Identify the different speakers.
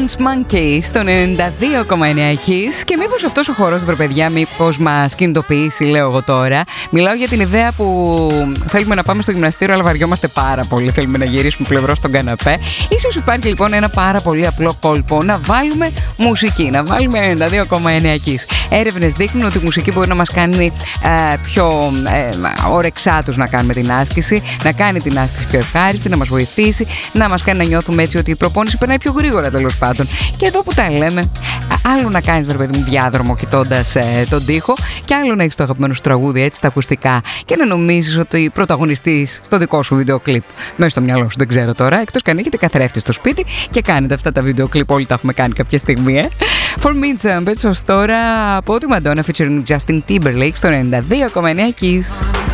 Speaker 1: Dance Monkey στο 92,9 Kiss. Και μήπως αυτός ο χορός, βρε παιδιά, μήπως μας κινητοποιήσει, λέω εγώ τώρα. Μιλάω για την ιδέα που θέλουμε να πάμε στο γυμναστήριο, αλλά βαριόμαστε πάρα πολύ. Θέλουμε να γυρίσουμε πλευρό στον καναπέ. Ίσως υπάρχει λοιπόν ένα πάρα πολύ απλό κόλπο: να βάλουμε μουσική, να βάλουμε 92,9 Kiss. Έρευνες δείχνουν ότι η μουσική μπορεί να μας κάνει πιο όρεξά τους να κάνουμε την άσκηση, να κάνει την άσκηση πιο ευχάριστη, να μας βοηθήσει, να μας κάνει να νιώθουμε έτσι ότι η προπόνηση περνάει πιο γρήγορα, τέλος πάντων. Και εδώ που τα λέμε, άλλο να κάνεις, βρε παιδί μου, διάδρομο κοιτώντας τον τοίχο, και άλλο να έχεις το αγαπημένο σου τραγούδι έτσι στα ακουστικά και να νομίζεις ότι πρωταγωνιστής στο δικό σου βίντεο κλιπ. Μέσα στο μυαλό σου, δεν ξέρω τώρα, εκτός κι αν έχετε καθρέφτη στο σπίτι και κάνετε αυτά τα βίντεο κλιπ. Όλοι τα έχουμε κάνει κάποια στιγμή, For Me Jump, έτσι ως τώρα από τη Madonna featuring Justin Timberlake στο 92,9 Kiss.